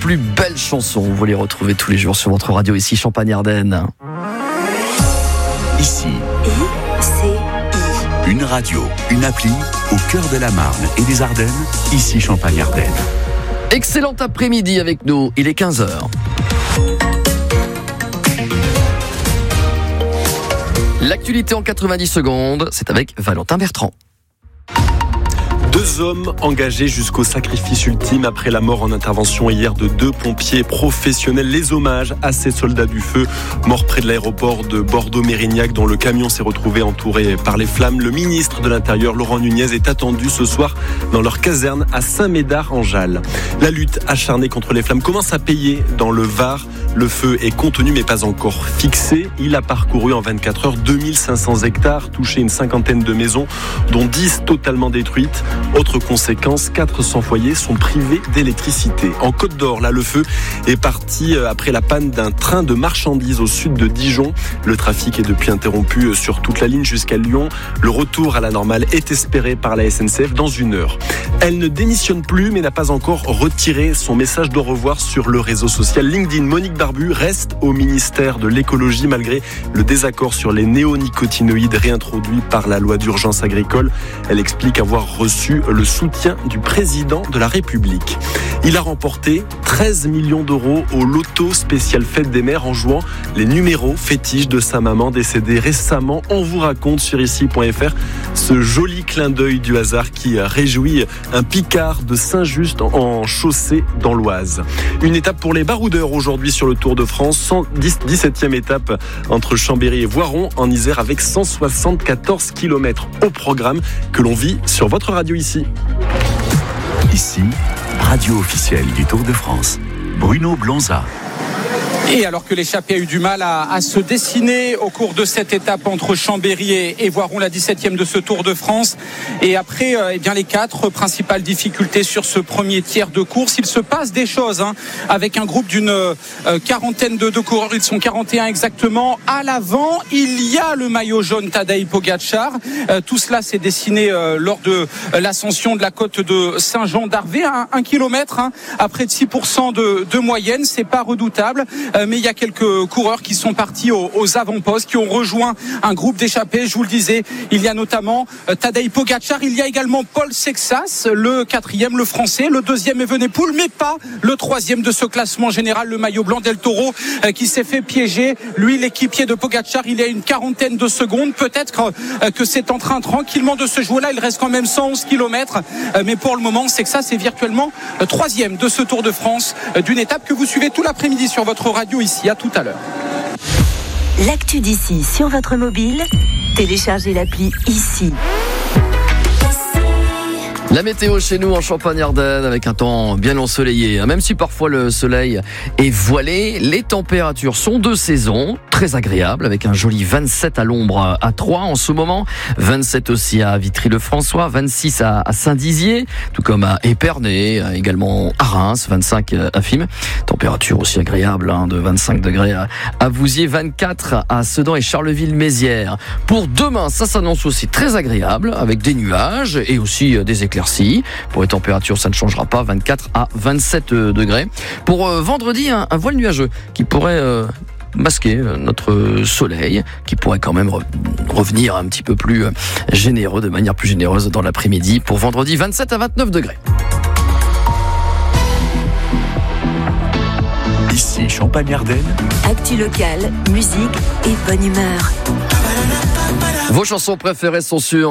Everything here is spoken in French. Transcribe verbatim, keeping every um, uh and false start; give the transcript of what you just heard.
plus belles chansons. Vous les retrouvez tous les jours sur votre radio ici Champagne-Ardenne. Ici. I C I. Une radio, une appli au cœur de la Marne et des Ardennes. Ici Champagne-Ardenne. Excellent après-midi avec nous. Il est quinze heures. L'actualité en quatre-vingt-dix secondes, c'est avec Valentin Bertrand. Deux hommes engagés jusqu'au sacrifice ultime après la mort en intervention hier de deux pompiers professionnels. Les hommages à ces soldats du feu morts près de l'aéroport de Bordeaux-Mérignac dont le camion s'est retrouvé entouré par les flammes. Le ministre de l'Intérieur, Laurent Nunez, est attendu ce soir dans leur caserne à Saint-Médard-en-Jalles. La lutte acharnée contre les flammes commence à payer dans le Var. Le feu est contenu mais pas encore fixé. Il a parcouru en vingt-quatre heures deux mille cinq cents hectares, touché une cinquantaine de maisons, dont dix totalement détruites. Autre conséquence, quatre cents foyers sont privés d'électricité. En Côte d'Or, là, le feu est parti après la panne d'un train de marchandises au sud de Dijon. Le trafic est depuis interrompu sur toute la ligne jusqu'à Lyon. Le retour à la normale est espéré par la S N C F dans une heure. Elle ne démissionne plus mais n'a pas encore retiré son message d'au revoir sur le réseau social LinkedIn. Monique Barbu reste au ministère de l'écologie malgré le désaccord sur les néonicotinoïdes réintroduits par la loi d'urgence agricole. Elle explique avoir reçu le soutien du président de la République. Il a remporté treize millions d'euros au loto spécial Fête des Mères en jouant les numéros fétiches de sa maman décédée récemment. On vous raconte sur ici point f r ce joli clin d'œil du hasard qui réjouit un Picard de Saint-Just en chaussée dans l'Oise. Une étape pour les baroudeurs aujourd'hui sur le Tour de France, cent dix-septième étape entre Chambéry et Voiron en Isère avec cent soixante-quatorze kilomètres au programme que l'on vit sur votre radio ici. Ici, radio officielle du Tour de France. Bruno Blonza. Et alors que l'échappée a eu du mal à, à se dessiner au cours de cette étape entre Chambéry et, et Voiron, la dix-septième de ce Tour de France. Et après euh, eh bien les quatre principales difficultés sur ce premier tiers de course, il se passe des choses hein, avec un groupe d'une euh, quarantaine de, de coureurs. Ils sont quarante et un exactement. À l'avant, il y a le maillot jaune Tadej Pogačar. Euh, tout cela s'est dessiné euh, lors de euh, l'ascension de la côte de Saint-Jean-d'Arvé. Un, un kilomètre hein, à près de six pour cent de, de moyenne, c'est pas redoutable. Euh, mais il y a quelques coureurs qui sont partis aux, aux avant-postes, qui ont rejoint un groupe d'échappés. Je vous le disais, il y a notamment Tadej Pogačar, il y a également Paul Sexas, le quatrième, le français, le deuxième Evenepoel, mais pas le troisième de ce classement général, le maillot blanc Del Toro, qui s'est fait piéger. Lui, l'équipier de Pogačar, il y a une quarantaine de secondes. Peut-être que c'est en train tranquillement de se jouer là. Il reste quand même cent onze kilomètres, mais pour le moment, Sexas est virtuellement troisième de ce Tour de France, d'une étape que vous suivez tout l'après-midi sur votre radio ici, à tout à l'heure. L'actu d'ici sur votre mobile, téléchargez l'appli ici. La météo chez nous en Champagne-Ardenne avec un temps bien ensoleillé. Même si parfois le soleil est voilé, les températures sont de saison, très agréables avec un joli vingt-sept à l'ombre à Troyes en ce moment, vingt-sept aussi à Vitry-le-François, vingt-six à Saint-Dizier, tout comme à Épernay, également à Reims, vingt-cinq à Fismes. Température aussi agréable hein, de vingt-cinq degrés à Vouziers, vingt-quatre à Sedan et Charleville-Mézières. Pour demain, ça s'annonce aussi très agréable avec des nuages et aussi des éclaircies. Pour les températures, ça ne changera pas, vingt-quatre à vingt-sept degrés. Pour euh, vendredi, un, un voile nuageux qui pourrait euh, masquer euh, notre soleil, qui pourrait quand même re- revenir un petit peu plus euh, généreux, de manière plus généreuse dans l'après-midi. Pour vendredi, vingt-sept à vingt-neuf degrés. Ici Champagne-Ardenne. Actu locale, musique et bonne humeur. Vos chansons préférées sont sur